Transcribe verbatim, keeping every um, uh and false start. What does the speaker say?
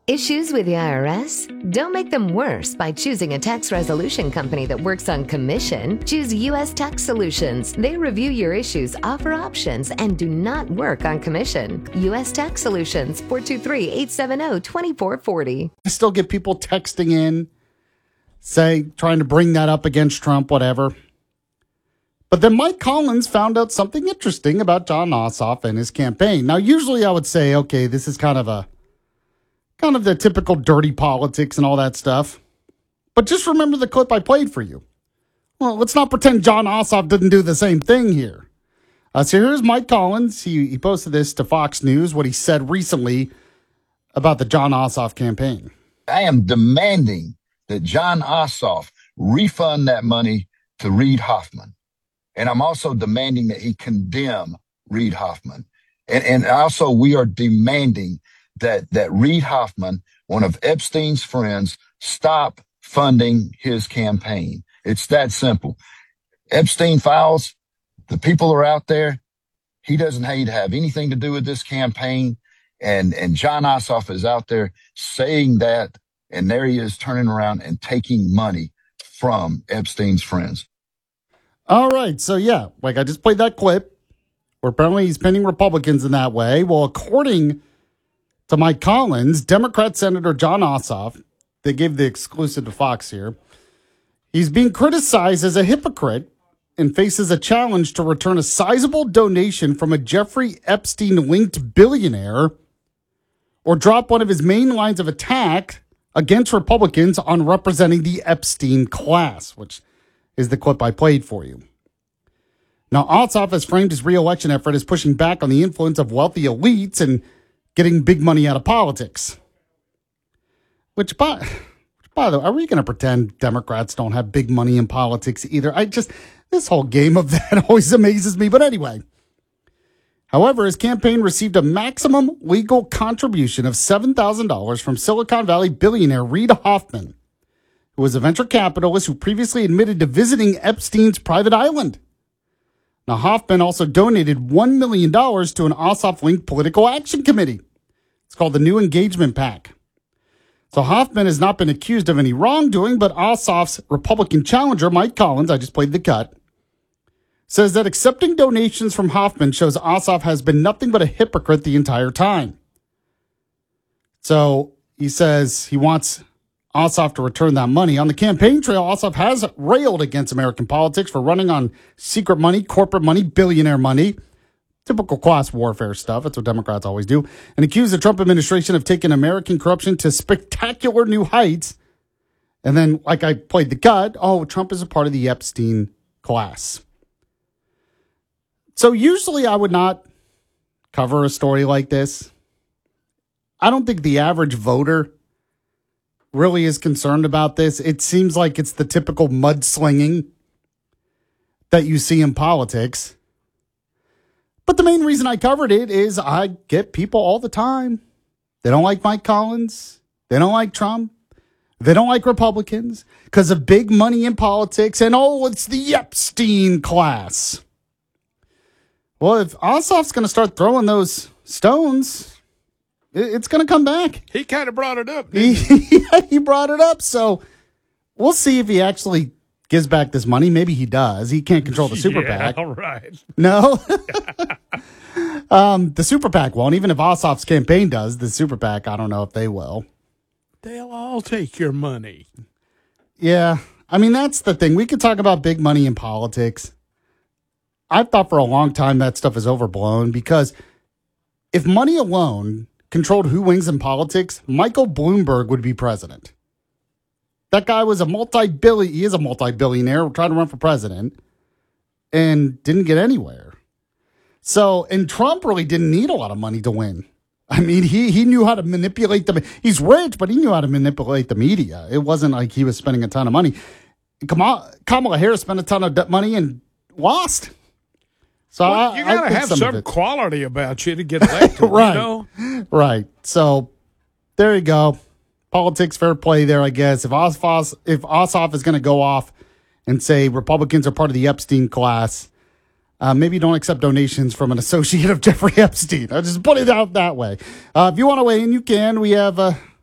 Issues with the I R S? Don't make them worse by choosing a tax resolution company that works on commission. Choose U S Tax Solutions. They review your issues, offer options, and do not work on commission. U S Tax Solutions, four two three, eight seven zero, two four four zero. I still get people texting in, say, trying to bring that up against Trump, whatever. But then Mike Collins found out something interesting about Jon Ossoff and his campaign. Now, usually I would say, okay, this is kind of a Kind of the typical dirty politics and all that stuff. But just remember the clip I played for you. Well, let's not pretend Jon Ossoff didn't do the same thing here. Uh, so here's Mike Collins. He, he posted this to Fox News, what he said recently about the Jon Ossoff campaign. I am demanding that Jon Ossoff refund that money to Reid Hoffman. And I'm also demanding that he condemn Reid Hoffman. And, and also we are demanding that that Reid Hoffman, one of Epstein's friends, stop funding his campaign. It's that simple. Epstein files, the people are out there. He doesn't need to have anything to do with this campaign. And, and Jon Ossoff is out there saying that, and there he is turning around and taking money from Epstein's friends. All right. So, yeah, like I just played that clip where apparently he's pinning Republicans in that way. Well, according to Mike Collins, Democrat Senator Jon Ossoff, they gave the exclusive to Fox here, he's being criticized as a hypocrite and faces a challenge to return a sizable donation from a Jeffrey Epstein-linked billionaire or drop one of his main lines of attack against Republicans on representing the Epstein class, which is the clip I played for you. Now, Ossoff has framed his re-election effort as pushing back on the influence of wealthy elites and getting big money out of politics. Which, by, by the way, are we going to pretend Democrats don't have big money in politics either? I just, this whole game of that always amazes me. But anyway, however, his campaign received a maximum legal contribution of seven thousand dollars from Silicon Valley billionaire Reid Hoffman, who was a venture capitalist who previously admitted to visiting Epstein's private island. Now, Hoffman also donated one million dollars to an Ossoff-linked political action committee. It's called the New Engagement PAC. So Hoffman has not been accused of any wrongdoing, but Ossoff's Republican challenger, Mike Collins, I just played the cut, says that accepting donations from Hoffman shows Ossoff has been nothing but a hypocrite the entire time. So he says he wants Ossoff to return that money. On the campaign trail, Ossoff has railed against American politics for running on secret money, corporate money, billionaire money, typical class warfare stuff. That's what Democrats always do. And accused the Trump administration of taking American corruption to spectacular new heights. And then, like I played the cut, oh, Trump is a part of the Epstein class. So usually I would not cover a story like this. I don't think the average voter really is concerned about this. It seems like it's the typical mudslinging that you see in politics. But the main reason I covered it is I get people all the time. They don't like Mike Collins. They don't like Trump. They don't like Republicans because of big money in politics. And, oh, it's the Epstein class. Well, if Ossoff's going to start throwing those stones, it's going to come back. He kind of brought it up. He, He? he brought it up. So we'll see if he actually gives back this money. Maybe he does. He can't control the super yeah, PAC. All right. No. um, the super PAC won't. Even if Ossoff's campaign does, the super PAC, I don't know if they will. They'll all take your money. Yeah. I mean, that's the thing. We could talk about big money in politics. I've thought for a long time that stuff is overblown because if money alone controlled who wins in politics, Michael Bloomberg would be president. That guy was a multi-billion, he is a multi-billionaire, trying to run for president, and didn't get anywhere. So, and Trump really didn't need a lot of money to win. I mean, he he knew how to manipulate the, he's rich, but he knew how to manipulate the media. It wasn't like he was spending a ton of money. Kamala, Kamala Harris spent a ton of money and lost. So well, I, you got to have some, some quality about you to get elected, right, you know? Right. So there you go. Politics, fair play there, I guess. If Ossoff, if Ossoff is going to go off and say Republicans are part of the Epstein class, uh, maybe don't accept donations from an associate of Jeffrey Epstein. I'll just put it out that way. Uh, if you want to weigh in, you can. We have uh,